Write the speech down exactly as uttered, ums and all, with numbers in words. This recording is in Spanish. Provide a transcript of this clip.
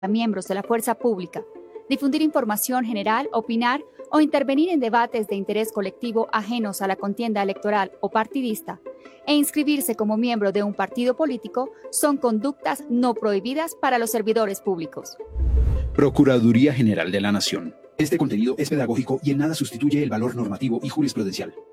a miembros de la fuerza pública, difundir información general, opinar o intervenir en debates de interés colectivo ajenos a la contienda electoral o partidista, e inscribirse como miembro de un partido político son conductas no prohibidas para los servidores públicos. Procuraduría General de la Nación. Este contenido es pedagógico y en nada sustituye el valor normativo y jurisprudencial.